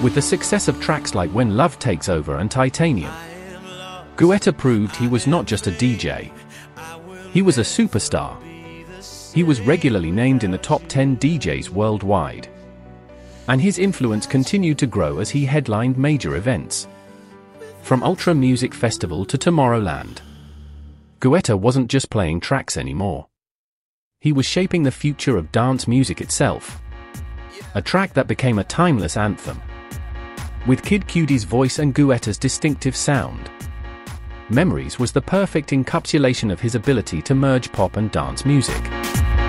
With the success of tracks like When Love Takes Over and Titanium, Guetta proved he was not just a DJ. He was a superstar. He was regularly named in the top 10 DJs worldwide. And his influence continued to grow as he headlined major events. From Ultra Music Festival to Tomorrowland, Guetta wasn't just playing tracks anymore. He was shaping the future of dance music itself. A track that became a timeless anthem. With Kid Cudi's voice and Guetta's distinctive sound, Memories was the perfect encapsulation of his ability to merge pop and dance music.